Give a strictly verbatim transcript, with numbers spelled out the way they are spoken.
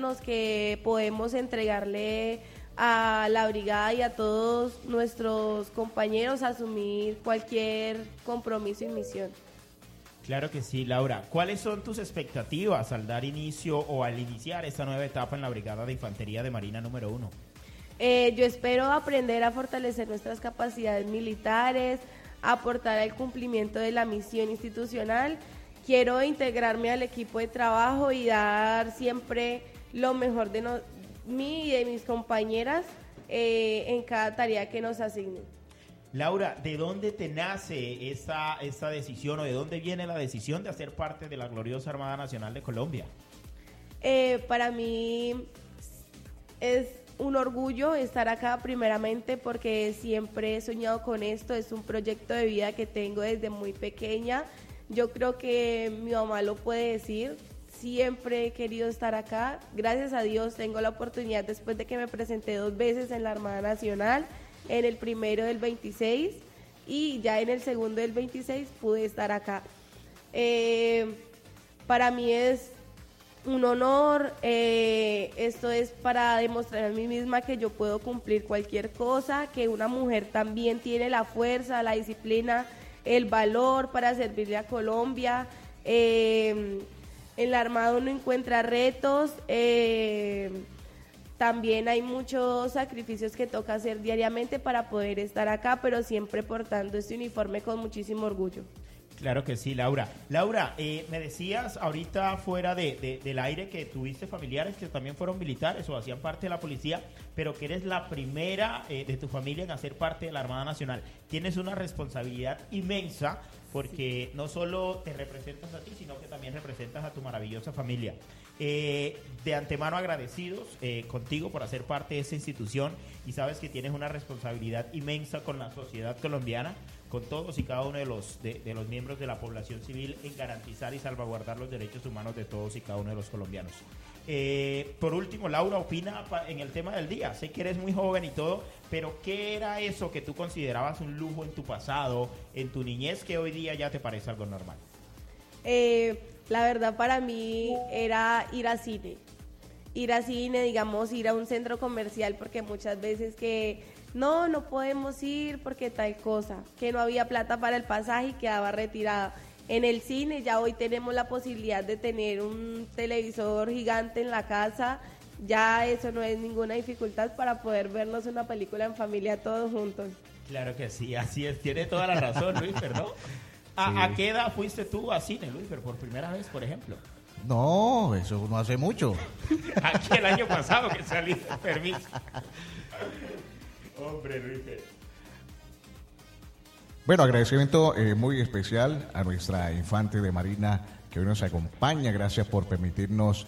que podemos entregarle a la brigada y a todos nuestros compañeros a asumir cualquier compromiso y misión. Claro que sí, Laura. ¿Cuáles son tus expectativas al dar inicio o al iniciar esta nueva etapa en la Brigada de Infantería de Marina número uno? Eh, yo espero aprender a fortalecer nuestras capacidades militares, aportar al cumplimiento de la misión institucional. Quiero integrarme al equipo de trabajo y dar siempre lo mejor de no, mí y de mis compañeras eh, en cada tarea que nos asignen. Laura, ¿de dónde te nace esta, esta decisión o de dónde viene la decisión de hacer parte de la gloriosa Armada Nacional de Colombia? Eh, para mí es un orgullo estar acá primeramente porque siempre he soñado con esto, es un proyecto de vida que tengo desde muy pequeña. Yo creo que mi mamá lo puede decir, siempre he querido estar acá. Gracias a Dios tengo la oportunidad después de que me presenté dos veces en la Armada Nacional, en el primero del veintiséis y ya en el segundo del veintiséis pude estar acá. Eh, para mí es un honor, eh, esto es para demostrar a mí misma que yo puedo cumplir cualquier cosa, que una mujer también tiene la fuerza, la disciplina, el valor para servirle a Colombia. Eh, en la Armada uno encuentra retos, eh, también hay muchos sacrificios que toca hacer diariamente para poder estar acá, pero siempre portando este uniforme con muchísimo orgullo. Claro que sí, Laura. Laura, eh, me decías ahorita fuera de, de, del aire que tuviste familiares que también fueron militares o hacían parte de la policía, pero que eres la primera eh, de tu familia en hacer parte de la Armada Nacional. Tienes una responsabilidad inmensa porque no solo te representas a ti, sino que también representas a tu maravillosa familia. Eh, de antemano agradecidos eh, contigo por hacer parte de esa institución y sabes que tienes una responsabilidad inmensa con la sociedad colombiana, con todos y cada uno de los de, de los miembros de la población civil en garantizar y salvaguardar los derechos humanos de todos y cada uno de los colombianos. Eh, por último, Laura, opina pa, en el tema del día. Sé que eres muy joven y todo, pero ¿qué era eso que tú considerabas un lujo en tu pasado, en tu niñez, que hoy día ya te parece algo normal? Eh, la verdad para mí era ir a cine, ir a cine, digamos, ir a un centro comercial, porque muchas veces que no, no podemos ir porque tal cosa, que no había plata para el pasaje y quedaba retirada. En el cine ya hoy tenemos la posibilidad de tener un televisor gigante en la casa, ya eso no es ninguna dificultad para poder vernos una película en familia todos juntos. Claro que sí, así es, tiene toda la razón, Luis, ¿no? ¿A, sí. ¿A qué edad fuiste tú a cine, Luis, por primera vez, por ejemplo? No, eso no hace mucho. Aquí el año pasado que salí, permiso. Hombre, Luis. Bueno, agradecimiento eh, muy especial a nuestra infante de Marina que hoy nos acompaña. Gracias por permitirnos